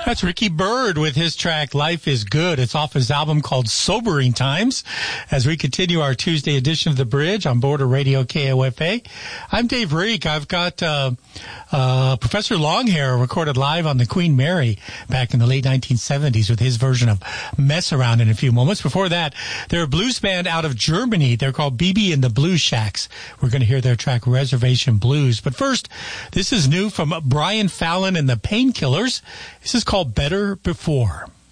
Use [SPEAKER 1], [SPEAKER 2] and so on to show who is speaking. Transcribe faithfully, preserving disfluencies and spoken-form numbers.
[SPEAKER 1] That's Ricky Byrd with his track, Life is Good. It's off his album called Sobering Times. As we continue our Tuesday edition of The Bridge on Border Radio K O F A. I'm Dave Reek. I've got uh, uh, Professor Longhair recorded live on the Queen Mary back in the late nineteen seventies with his version of Mess Around in a few moments. Before that, they're a blues band out of Germany. They're called B B and the Blues Shacks. We're going to hear their track Reservation Blues. But first, this is new from Brian Fallon and the Painkillers. This is called Better Before.